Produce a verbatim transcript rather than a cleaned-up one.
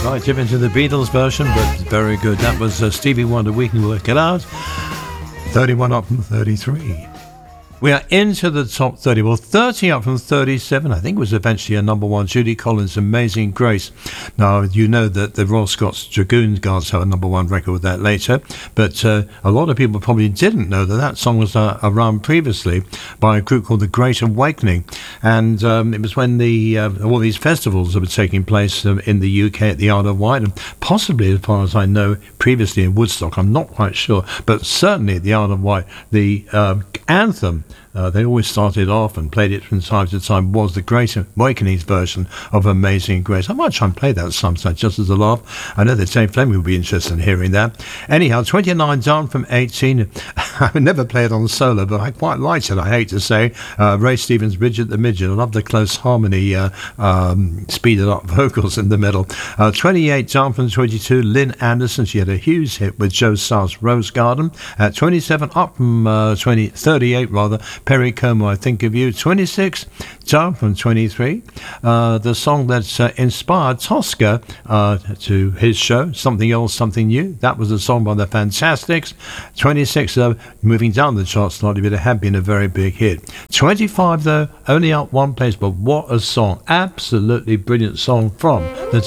Quite different to the Beatles version, but very good. That was uh, Stevie Wonder, We Can Work It Out. thirty-one up from thirty-three. We are into the top thirty. Well, thirty up from thirty-seven, I think, was eventually a number one. Judy Collins' Amazing Grace. Now, you know that the Royal Scots Dragoon Guards have a number one record with that later, but uh, a lot of people probably didn't know that that song was uh, around previously by a group called The Great Awakening. And um, it was when the uh, all these festivals that were taking place um, in the U K at the Isle of Wight, and possibly, as far as I know, previously in Woodstock. I'm not quite sure, but certainly at the Isle of Wight, the uh, anthem, Uh, they always started off and played it from time to time, was the Great Awakening's version of Amazing Grace. I might try and play that sometime just as a laugh. I know that Dave Fleming would be interested in hearing that. Anyhow, twenty-nine down from eighteen. I would never play it on solo, but I quite liked it, I hate to say. Uh, Ray Stevens, Bridget the Midget. I love the close harmony, uh, um, speeded up vocals in the middle. Uh, twenty-eight down from twenty-two. Lynn Anderson, she had a huge hit with Joe Starr's Rose Garden. At twenty-seven, up from uh, twenty, thirty-eight rather. Perry Como, I Think of You. twenty-six, down from twenty-three. Uh, the song that uh, inspired Tosca uh, to his show, Something Else, Something New. That was a song by the Fantastics. twenty-six, though, moving down the chart slightly, but it had been a very big hit. twenty-five, though, only up one place, but what a song. Absolutely brilliant song from the